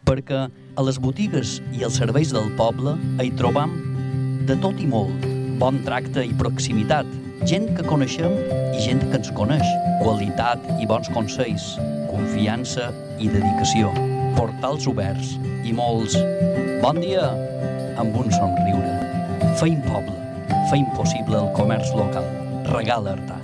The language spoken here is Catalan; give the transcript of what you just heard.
perquè a les botigues i els serveis del poble hi trobam de tot i molt, bon tracte i proximitat, gent que coneixem i gent que ens coneix, qualitat i bons consells, confiança i dedicació, portals oberts i molts bon dia amb un somriure. Feim poble, feim possible el comerç local. Regala Artà.